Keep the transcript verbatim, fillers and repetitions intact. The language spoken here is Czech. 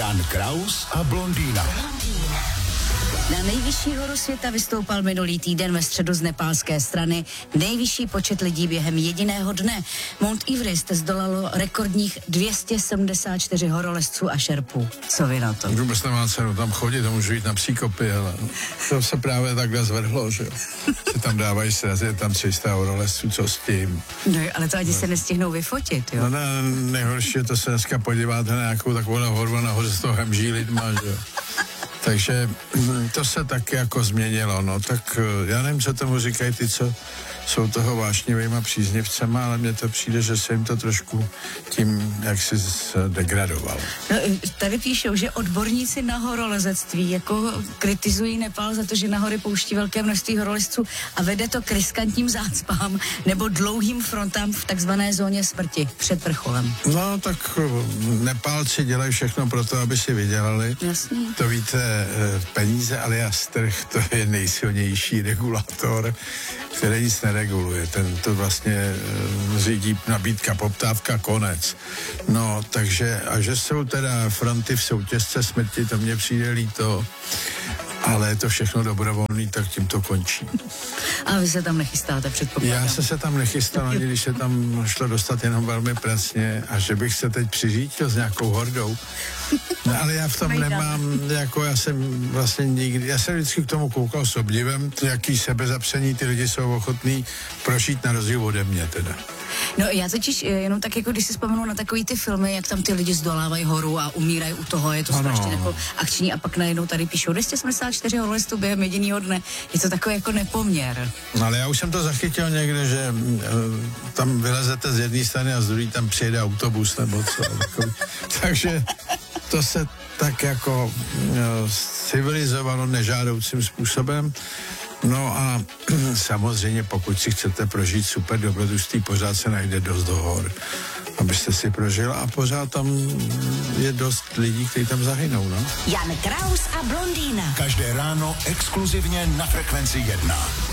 Jan Kraus a blondýna. Na nejvyšší horu světa vystoupal minulý týden ve středu z nepálské strany nejvyšší počet lidí během jediného dne. Mount Everest zdolalo rekordních dvě stě sedmdesát čtyři horolezců a šerpů. Co vy na to? Vůbec nemá cenu tam chodit, tam můžu jít na příkopy, ale to se právě takhle zvrhlo, že jo. Se tam dávají srazy, je tam tři sta horolezců, co s tím. No, ale to ani se nestihnou vyfotit, jo? No ne, nejhorší je to se dneska podíváte na nějakou takovou horu a nahoře z toho hemží lidma, že jo. Takže to se taky jako změnilo, no, tak já nevím, co tomu říkají ty, co jsou toho vášnivýma příznivcema, ale mně to přijde, že se jim to trošku tím, jak si degradovalo. No, tady píšou, že odborníci na horolezectví jako kritizují Nepál za to, že na hory pouští velké množství horolezců a vede to k riskantním zácpám nebo dlouhým frontám v takzvané zóně smrti před vrcholem. No, tak Nepálci dělají všechno pro to, aby si vydělali. Jasný. To víte, peníze alias trh, to je nejsilnější regulátor, který nic nereguluje. Ten to vlastně řídí nabídka, poptávka, konec. No, takže, a že jsou teda fronty v soutězce smrti, to mně přijde líto, ale je to všechno dobrovolný, tak tím to končí. A vy se tam nechystáte, předpokládám. Já se se tam nechystal, ani když se tam šlo dostat jenom velmi pracně a že bych se teď přiřítil s nějakou hordou. No, ale já v tom nemám, jako já jsem vlastně nikdy, já jsem vždycky k tomu koukal s obdivem, jaký sebezapření ty lidi jsou ochotní prožít na rozdíl ode mě teda. No já totiž jenom tak jako když si vzpomenu na takový ty filmy, jak tam ty lidi zdolávají horu a umírají u toho, je to ano. Strašně jako akční a pak najednou tady píšou dvě stě sedmdesát čtyři horolezců během jediného dne. Je to takový jako nepoměr. No, ale já už jsem to zachytil někde, že uh, tam vylezete z jedné strany a z druhé tam přijede autobus nebo co. Takový. Takže to se tak jako uh, civilizovalo nežádoucím způsobem. No a samozřejmě, pokud si chcete prožít super dobrodružství, pořád se najde dost do hor, abyste si prožil a pořád tam je dost lidí, kteří tam zahynou, no. Jan Kraus a blondýna. Každé ráno exkluzivně na Frekvenci jedna.